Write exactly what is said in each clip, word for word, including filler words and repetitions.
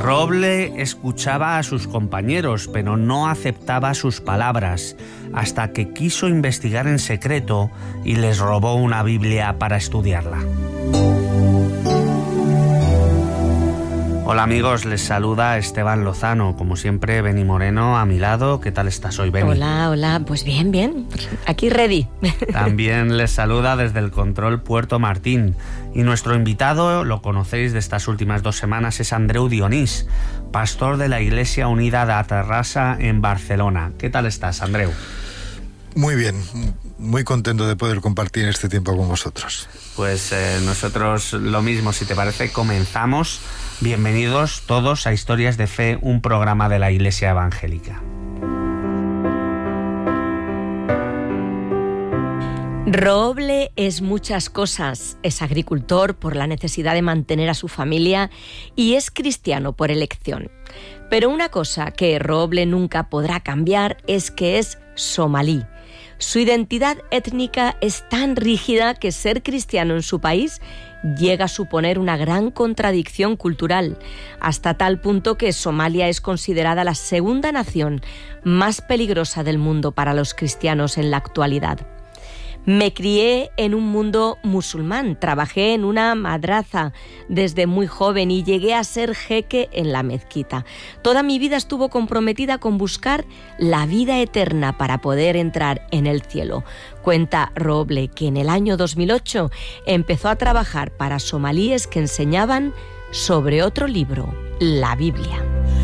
Roble escuchaba a sus compañeros, pero no aceptaba sus palabras, hasta que quiso investigar en secreto y les robó una Biblia para estudiarla. Hola amigos, les saluda Esteban Lozano. Como siempre, Beni Moreno a mi lado. ¿Qué tal estás hoy, Beni? Hola, hola. Pues bien, bien. Aquí ready. También les saluda desde el control Puerto Martín. Y nuestro invitado, lo conocéis de estas últimas dos semanas, es Andreu Dionís, pastor de la Iglesia Unida de Terrassa en Barcelona. ¿Qué tal estás, Andreu? Muy bien, muy contento de poder compartir este tiempo con vosotros. Pues eh, nosotros lo mismo, si te parece, comenzamos. Bienvenidos todos a Historias de Fe, un programa de la Iglesia Evangélica. Roble es muchas cosas. Es agricultor por la necesidad de mantener a su familia y es cristiano por elección. Pero una cosa que Roble nunca podrá cambiar es que es somalí. Su identidad étnica es tan rígida que ser cristiano en su país llega a suponer una gran contradicción cultural, hasta tal punto que Somalia es considerada la segunda nación más peligrosa del mundo para los cristianos en la actualidad. Me crié en un mundo musulmán, trabajé en una madraza desde muy joven y llegué a ser jeque en la mezquita. Toda mi vida estuvo comprometida con buscar la vida eterna para poder entrar en el cielo. Cuenta Roble que en el año dos mil ocho empezó a trabajar para somalíes que enseñaban sobre otro libro, la Biblia.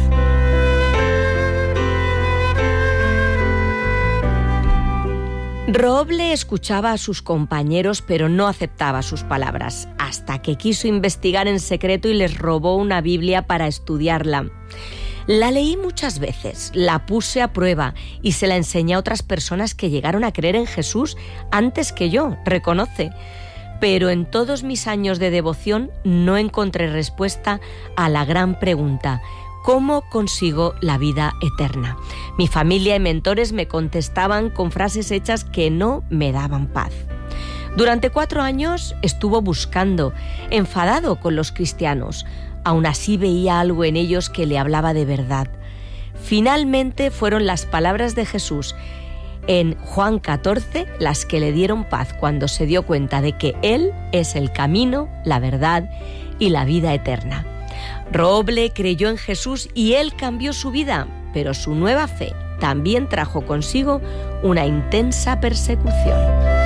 Roble escuchaba a sus compañeros, pero no aceptaba sus palabras, hasta que quiso investigar en secreto y les robó una Biblia para estudiarla. La leí muchas veces, la puse a prueba y se la enseñé a otras personas que llegaron a creer en Jesús antes que yo, reconoce. Pero en todos mis años de devoción no encontré respuesta a la gran pregunta: ¿cómo consigo la vida eterna? Mi familia y mentores me contestaban con frases hechas que no me daban paz. Durante cuatro años estuvo buscando, enfadado con los cristianos. Aún así veía algo en ellos que le hablaba de verdad. Finalmente fueron las palabras de Jesús en Juan catorce las que le dieron paz cuando se dio cuenta de que Él es el camino, la verdad y la vida eterna. Roble creyó en Jesús y Él cambió su vida, pero su nueva fe también trajo consigo una intensa persecución.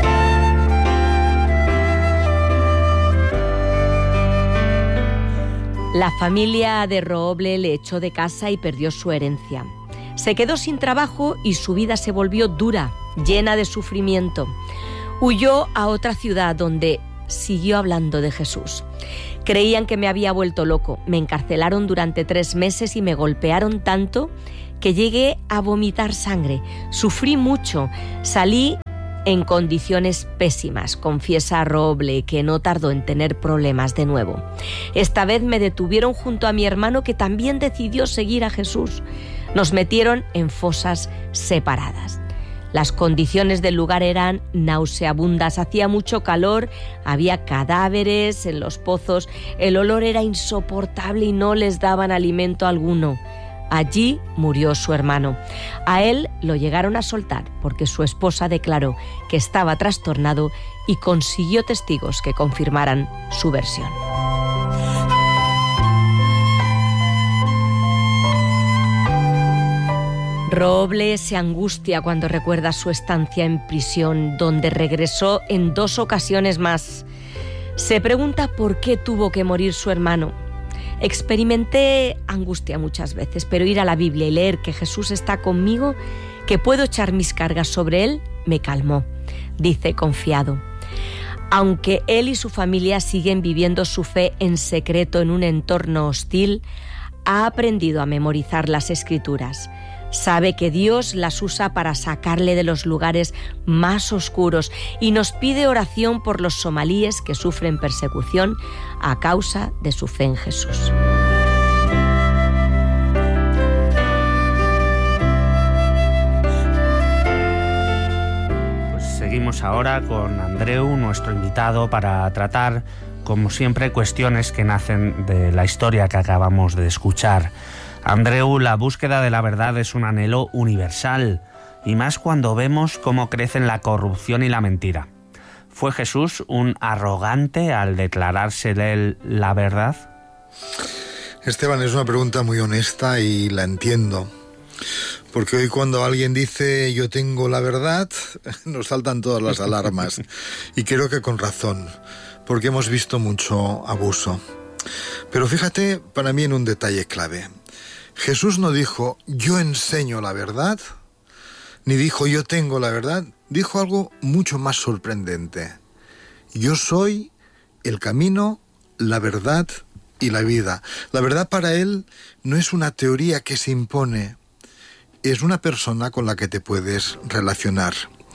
La familia de Roble le echó de casa y perdió su herencia. Se quedó sin trabajo y su vida se volvió dura, llena de sufrimiento. Huyó a otra ciudad donde siguió hablando de Jesús. Creían que me había vuelto loco. Me encarcelaron durante tres meses y me golpearon tanto que llegué a vomitar sangre. Sufrí mucho. Salí en condiciones pésimas, confiesa Roble, que no tardó en tener problemas de nuevo. Esta vez me detuvieron junto a mi hermano, que también decidió seguir a Jesús. Nos metieron en fosas separadas. Las condiciones del lugar eran nauseabundas, hacía mucho calor, había cadáveres en los pozos, el olor era insoportable y no les daban alimento alguno. Allí murió su hermano. A él lo llegaron a soltar porque su esposa declaró que estaba trastornado y consiguió testigos que confirmaran su versión. Roble se angustia cuando recuerda su estancia en prisión, donde regresó en dos ocasiones más. Se pregunta por qué tuvo que morir su hermano. Experimenté angustia muchas veces, pero ir a la Biblia y leer que Jesús está conmigo, que puedo echar mis cargas sobre Él, me calmó, dice confiado. Aunque él y su familia siguen viviendo su fe en secreto en un entorno hostil, ha aprendido a memorizar las Escrituras. Sabe que Dios las usa para sacarle de los lugares más oscuros y nos pide oración por los somalíes que sufren persecución a causa de su fe en Jesús. Pues seguimos ahora con Andreu, nuestro invitado, para tratar como siempre, cuestiones que nacen de la historia que acabamos de escuchar. Andreu, la búsqueda de la verdad es un anhelo universal, y más cuando vemos cómo crecen la corrupción y la mentira. ¿Fue Jesús un arrogante al declarársele él la verdad? Esteban, es una pregunta muy honesta y la entiendo. Porque hoy cuando alguien dice yo tengo la verdad, nos saltan todas las alarmas. Y creo que con razón, porque hemos visto mucho abuso. Pero fíjate para mí en un detalle clave. Jesús no dijo yo enseño la verdad, ni dijo yo tengo la verdad, dijo algo mucho más sorprendente. Yo soy el camino, la verdad y la vida. La verdad para él no es una teoría que se impone, es una persona con la que te puedes relacionar.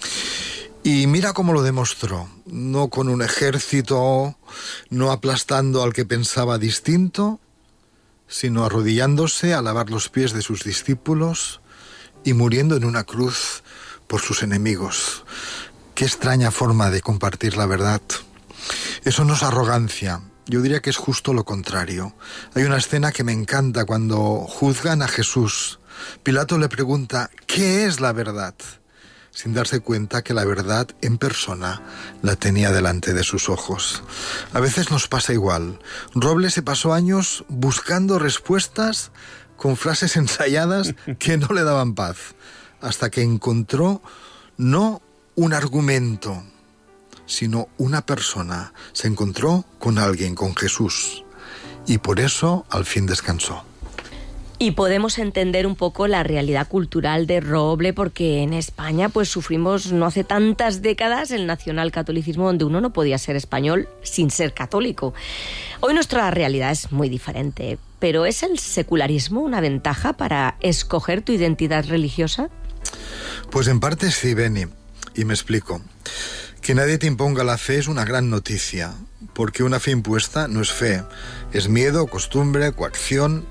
Y mira cómo lo demostró, no con un ejército, no aplastando al que pensaba distinto, sino arrodillándose a lavar los pies de sus discípulos y muriendo en una cruz por sus enemigos. Qué extraña forma de compartir la verdad. Eso no es arrogancia, yo diría que es justo lo contrario. Hay una escena que me encanta cuando juzgan a Jesús. Pilato le pregunta, ¿qué es la verdad? Sin darse cuenta que la verdad en persona la tenía delante de sus ojos. A veces nos pasa igual. Robles se pasó años buscando respuestas con frases ensayadas que no le daban paz, hasta que encontró no un argumento, sino una persona. Se encontró con alguien, con Jesús, y por eso al fin descansó. Y podemos entender un poco la realidad cultural de Roble, porque en España pues sufrimos no hace tantas décadas el nacionalcatolicismo, donde uno no podía ser español sin ser católico. Hoy nuestra realidad es muy diferente, pero ¿es el secularismo una ventaja para escoger tu identidad religiosa? Pues en parte sí, Beni, y me explico. Que nadie te imponga la fe es una gran noticia, porque una fe impuesta no es fe, es miedo, costumbre, coacción.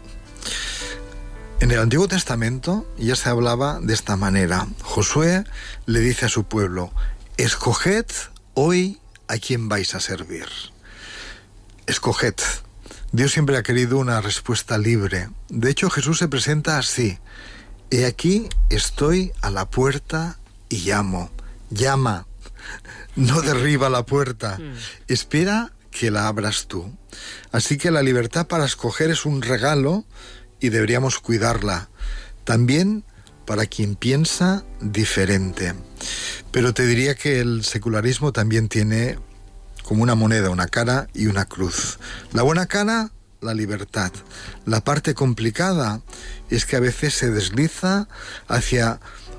En el Antiguo Testamento ya se hablaba de esta manera. Josué le dice a su pueblo, escoged hoy a quién vais a servir. Escoged. Dios siempre ha querido una respuesta libre. De hecho, Jesús se presenta así. He aquí, estoy a la puerta y llamo. Llama. No derriba la puerta. Espera que la abras tú. Así que la libertad para escoger es un regalo y deberíamos cuidarla, también para quien piensa diferente. Pero te diría que el secularismo también tiene como una moneda, una cara y una cruz. La buena cara, la libertad. La parte complicada es que a veces se desliza hacia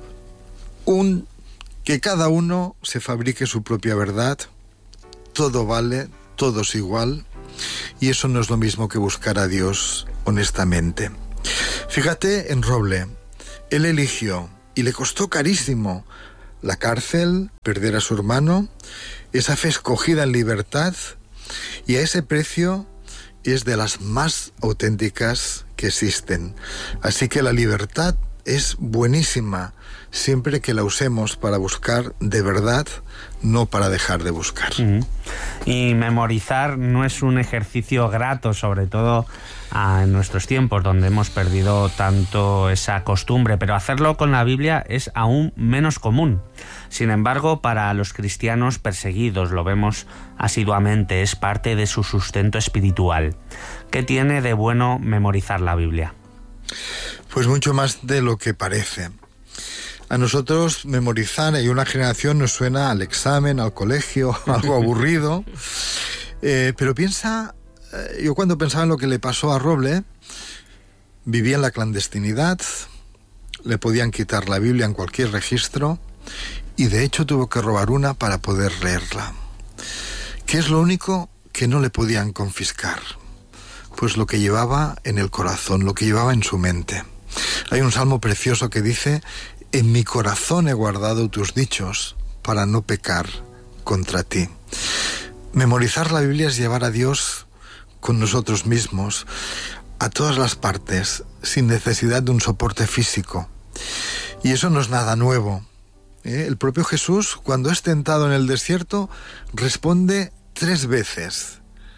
un que cada uno se fabrique su propia verdad, todo vale, todo es igual, y eso no es lo mismo que buscar a Dios honestamente. Fíjate en Roble, él eligió, y le costó carísimo, la cárcel, perder a su hermano, esa fe escogida en libertad, y a ese precio es de las más auténticas que existen. Así que la libertad es buenísima, siempre que la usemos para buscar de verdad, no para dejar de buscar. Uh-huh. Y memorizar no es un ejercicio grato, sobre todo ah, en nuestros tiempos, donde hemos perdido tanto esa costumbre, pero hacerlo con la Biblia es aún menos común. Sin embargo, para los cristianos perseguidos, lo vemos asiduamente, es parte de su sustento espiritual. ¿Qué tiene de bueno memorizar la Biblia? Pues mucho más de lo que parece. A nosotros memorizar y una generación nos suena al examen, al colegio, algo aburrido. Eh, pero piensa, eh, yo cuando pensaba en lo que le pasó a Roble, vivía en la clandestinidad, le podían quitar la Biblia en cualquier registro y de hecho tuvo que robar una para poder leerla. ¿Qué es lo único que no le podían confiscar? Pues lo que llevaba en el corazón, lo que llevaba en su mente. Hay un salmo precioso que dice: en mi corazón he guardado tus dichos para no pecar contra ti. Memorizar la Biblia es llevar a Dios con nosotros mismos, a todas las partes, sin necesidad de un soporte físico. Y eso no es nada nuevo. ¿Eh? El propio Jesús, cuando es tentado en el desierto, responde tres veces: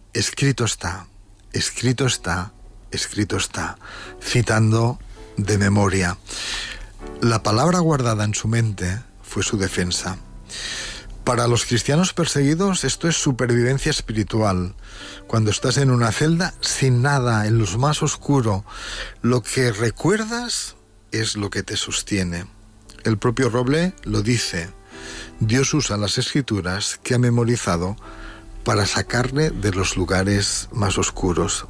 escrito está, escrito está, escrito está, citando de memoria. La palabra guardada en su mente fue su defensa. Para los cristianos perseguidos esto es supervivencia espiritual. Cuando estás en una celda sin nada, en lo más oscuro, lo que recuerdas es lo que te sostiene. El propio Roble lo dice. Dios usa las escrituras que ha memorizado para sacarle de los lugares más oscuros.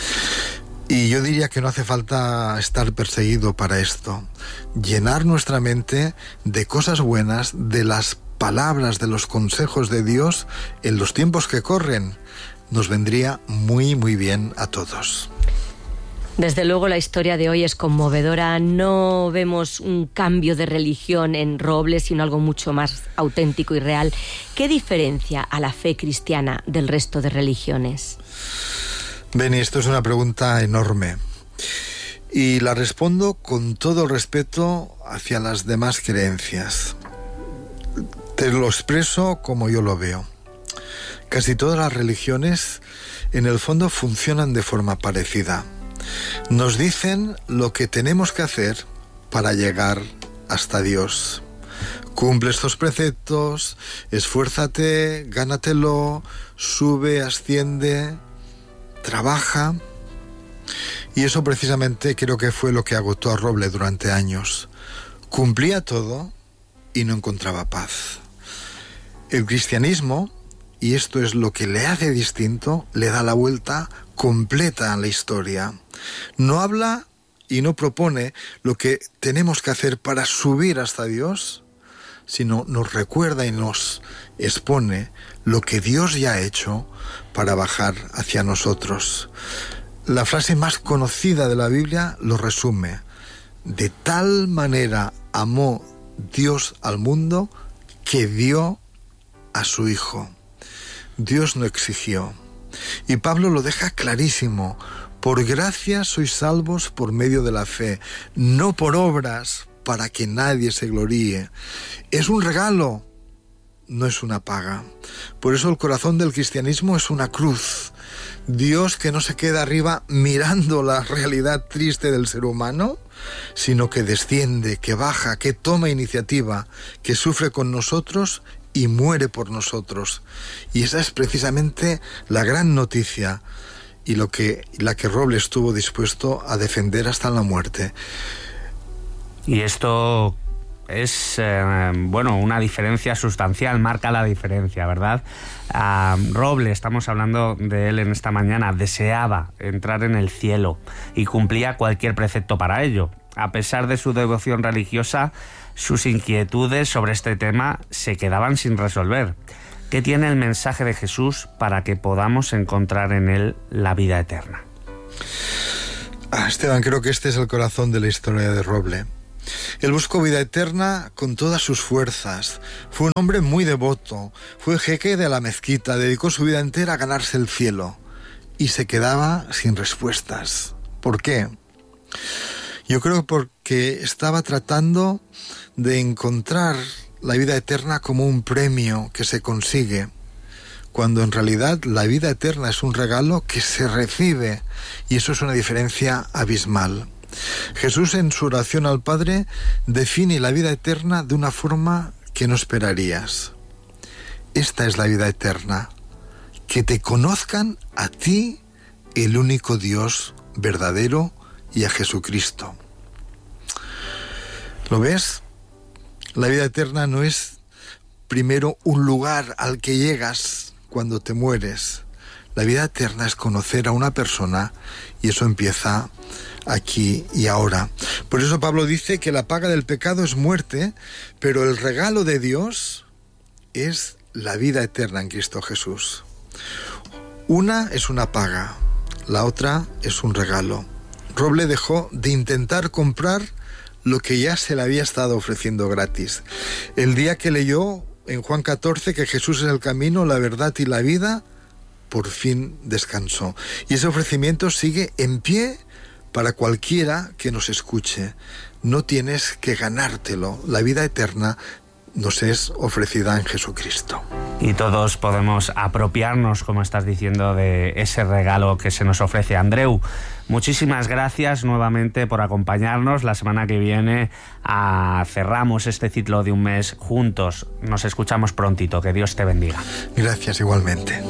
Y yo diría que no hace falta estar perseguido para esto. Llenar nuestra mente de cosas buenas, de las palabras, de los consejos de Dios en los tiempos que corren, nos vendría muy, muy bien a todos. Desde luego la historia de hoy es conmovedora. No vemos un cambio de religión en Roble, sino algo mucho más auténtico y real. ¿Qué diferencia a la fe cristiana del resto de religiones? Beni, esto es una pregunta enorme. Y la respondo con todo el respeto hacia las demás creencias. Te lo expreso como yo lo veo. Casi todas las religiones, en el fondo, funcionan de forma parecida. Nos dicen lo que tenemos que hacer para llegar hasta Dios. Cumple estos preceptos, esfuérzate, gánatelo, sube, asciende, trabaja. Y eso precisamente creo que fue lo que agotó a Roble durante años. Cumplía todo y no encontraba paz. El cristianismo, y esto es lo que le hace distinto, le da la vuelta completa a la historia. No habla y no propone lo que tenemos que hacer para subir hasta Dios, sino nos recuerda y nos expone lo que Dios ya ha hecho para bajar hacia nosotros. La frase más conocida de la Biblia lo resume. De tal manera amó Dios al mundo que dio a su Hijo. Dios no exigió. Y Pablo lo deja clarísimo. Por gracia sois salvos por medio de la fe, no por obras para que nadie se gloríe. Es un regalo, no es una paga. Por eso el corazón del cristianismo es una cruz. Dios que no se queda arriba mirando la realidad triste del ser humano, sino que desciende, que baja, que toma iniciativa, que sufre con nosotros y muere por nosotros. Y esa es precisamente la gran noticia y lo que, la que Roble estuvo dispuesto a defender hasta la muerte. Y esto es, eh, bueno, una diferencia sustancial, marca la diferencia, ¿verdad? Uh, Roble, estamos hablando de él en esta mañana, deseaba entrar en el cielo y cumplía cualquier precepto para ello. A pesar de su devoción religiosa, sus inquietudes sobre este tema se quedaban sin resolver. ¿Qué tiene el mensaje de Jesús para que podamos encontrar en él la vida eterna? Ah, Esteban, creo que este es el corazón de la historia de Roble. Él buscó vida eterna con todas sus fuerzas. Fue un hombre muy devoto. Fue jeque de la mezquita. Dedicó su vida entera a ganarse el cielo. Y se quedaba sin respuestas. ¿Por qué? Yo creo porque estaba tratando de encontrar la vida eterna como un premio que se consigue, cuando en realidad la vida eterna es un regalo que se recibe, y eso es una diferencia abismal. Jesús en su oración al Padre define la vida eterna de una forma que no esperarías. Esta es la vida eterna, que te conozcan a ti, el único Dios verdadero, y a Jesucristo. ¿Lo ves? La vida eterna no es primero un lugar al que llegas cuando te mueres. La vida eterna es conocer a una persona, y eso empieza aquí y ahora. Por eso Pablo dice que la paga del pecado es muerte, pero el regalo de Dios es la vida eterna en Cristo Jesús. Una es una paga, la otra es un regalo. Roble dejó de intentar comprar lo que ya se le había estado ofreciendo gratis. El día que leyó en Juan catorce que Jesús es el camino, la verdad y la vida, por fin descansó. Y ese ofrecimiento sigue en pie para cualquiera que nos escuche. No tienes que ganártelo. La vida eterna nos es ofrecida en Jesucristo. Y todos podemos apropiarnos, como estás diciendo, de ese regalo que se nos ofrece. Andreu, muchísimas gracias nuevamente por acompañarnos. La semana que viene ah, cerramos este ciclo de un mes juntos. Nos escuchamos prontito. Que Dios te bendiga. Gracias, igualmente.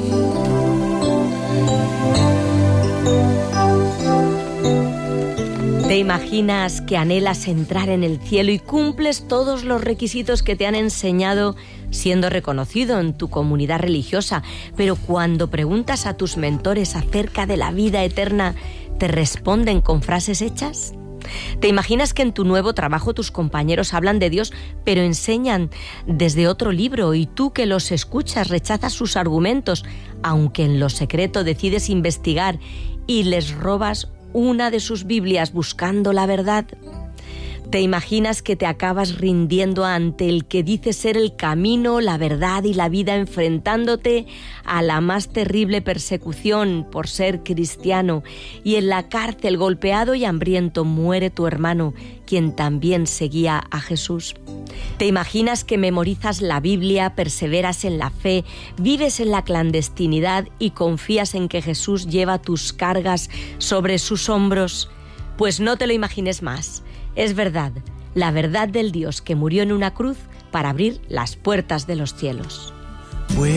¿Te imaginas que anhelas entrar en el cielo y cumples todos los requisitos que te han enseñado siendo reconocido en tu comunidad religiosa, pero cuando preguntas a tus mentores acerca de la vida eterna, te responden con frases hechas? ¿Te imaginas que en tu nuevo trabajo tus compañeros hablan de Dios, pero enseñan desde otro libro y tú que los escuchas rechazas sus argumentos, aunque en lo secreto decides investigar y les robas una de sus Biblias buscando la verdad? ¿Te imaginas que te acabas rindiendo ante el que dice ser el camino, la verdad y la vida, enfrentándote a la más terrible persecución por ser cristiano, y en la cárcel, golpeado y hambriento, muere tu hermano, quien también seguía a Jesús? ¿Te imaginas que memorizas la Biblia, perseveras en la fe, vives en la clandestinidad y confías en que Jesús lleva tus cargas sobre sus hombros? Pues no te lo imagines más. Es verdad, la verdad del Dios que murió en una cruz para abrir las puertas de los cielos.